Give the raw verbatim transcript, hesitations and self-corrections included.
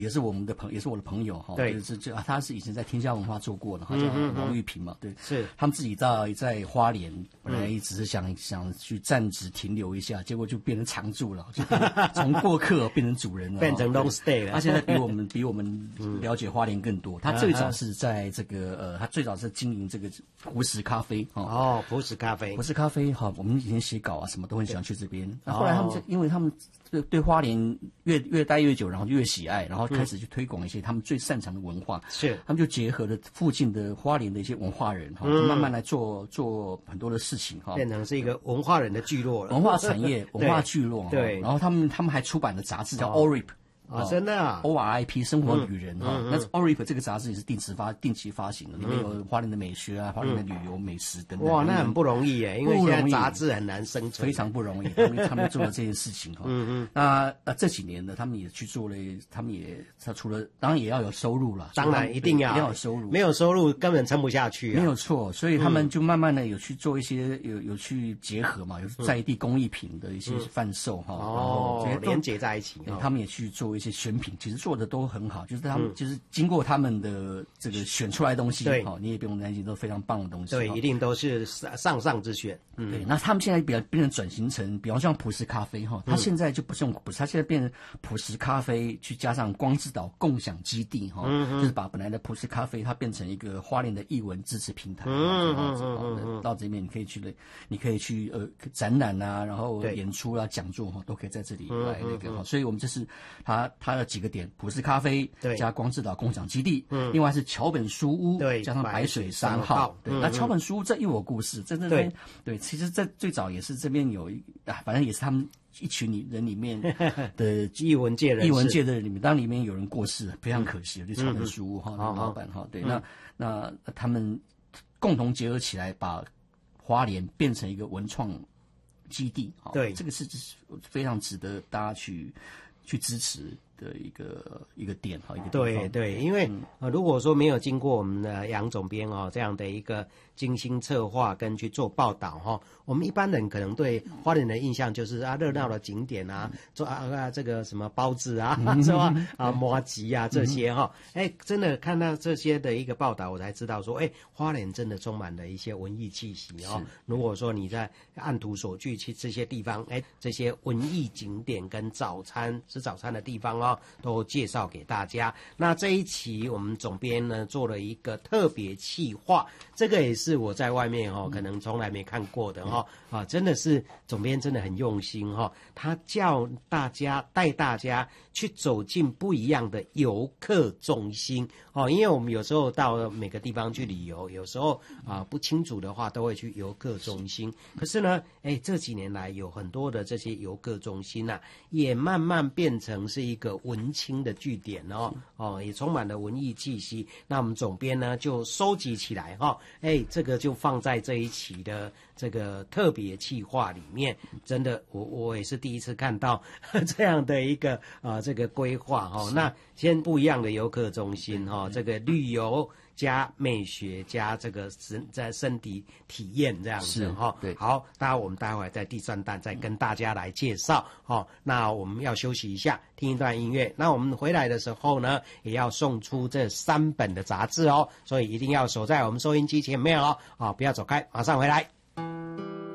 也是我们的朋，也是我的朋友哈。 对， 就是就他是以前在天下文化做过的，他叫王玉平嘛。对， 是他们自己在在花莲，本来只是想、嗯、想去暂时停留一下，结果就变成常住了，就从过客变成主人了， 变成 long stay 了。 他现在比我们比我们了解花莲更多。他最早是在这个呃，他最早是经营这个璞石咖啡哦。 哦，璞石咖啡， 璞石咖啡哈，我们以前写稿啊什么都很喜欢去这边。那后来他们就因为他们对对花莲越越待越久，然后就越喜爱，然后开始去推广一些他们最擅长的文化。 是， 他们就结合了附近的花莲的一些文化人哈，就慢慢来做做很多的事情哈， 变成是一个文化人的聚落了， 文化产业、文化聚落。 对， 然后他们他们还出版了杂志叫 O R I P。 啊，真的啊 ，O R I P 生活旅人哈、 嗯嗯， 那 O R I P 这个杂志也是定期发定期发行的，里面有花莲的美学啊，花莲的旅游、美食等等。 哇，那很不容易耶，因为现在杂志很难生存， 非常不容易。他们他们做了这件事情哈，嗯嗯。那呃这几年呢，他们也去做了，他们也他除了当然也要有收入了， 当然一定要一定要有收入， 没有收入根本撑不下去、啊。 没有错，所以他们就慢慢的有去做一些有有去结合嘛，有在地工艺品的一些贩售哈、 嗯，哦， 然后连结在一起、 哦，他们也去做一些选品，其实。做的都很好，就是他们、嗯、就是经过他们的这个选出来的东西， 对， 哦，你也不用担心，都非常棒的东西， 对，一定都是上上之选。 嗯，对。那他们现在比较变成转型成，比方像璞石咖啡哈，它现在就不是用璞石，它现在变成璞石咖啡去加上光之岛共享基地哈、嗯，就是把本来的璞石咖啡它变成一个花莲的艺文支持平台，嗯嗯嗯嗯，到这边你可以去的，你可以去呃展览啊，然后演出啊、讲座哈，都可以在这里来那个哈，所以我们这是它它的几个点。璞石咖啡加光之岛共享基地，嗯，另外是桥本书屋， 对， 加上白水三号，对，嗯、那桥本书屋这又有故事，真的对对，其实这最早也是这边有啊，反正也是他们一群人里面的艺文界人， 艺文界的人里面，当里面有人过世，非常可惜，就桥本书屋哈，那老板哈，对，那那他们共同结合起来，把花莲变成一个文创基地， 对， 这个是非常值得大家去去支持的一个一个点哈，一个地方。 对对，因为、嗯呃、如果说没有经过我们的杨总编哦这样的一个精心策划跟去做报道哈、哦，我们一般人可能对花莲的印象就是啊热闹的景点啊，做啊啊这个什么包子啊，嗯、是吧？啊麻糬啊这些哈，哎、嗯，真的看到这些的一个报道，我才知道说，哎，花莲真的充满了一些文艺气息哦。如果说你在按图索骥去这些地方，哎，这些文艺景点跟早餐吃早餐的地方哦。都介绍给大家。那这一期我们总编呢做了一个特别企划，这个也是我在外面哦可能从来没看过的哈、哦、啊，真的是总编真的很用心哈、哦，他叫大家带大家去走进不一样的游客中心哦，因为我们有时候到每个地方去旅游，有时候啊不清楚的话都会去游客中心，可是呢，哎这几年来有很多的这些游客中心啊，也慢慢变成是一个文青的据点哦，哦，也充满了文艺气息。那我们总编呢就收集起来哈、哦，哎，这个就放在这一期的这个特别企划里面。真的，我我也是第一次看到这样的一个啊、呃、这个规划哈、哦。那先不一样的游客中心哈、哦，这个旅游加美学加这个身在身体体验这样子哈。 对， 好，那我们待会儿在第三弹再跟大家来介绍哦。那我们要休息一下，听一段音乐。那我们回来的时候呢，也要送出这三本的杂志哦，所以一定要守在我们收音机前面哦。啊，不要走开，马上回来。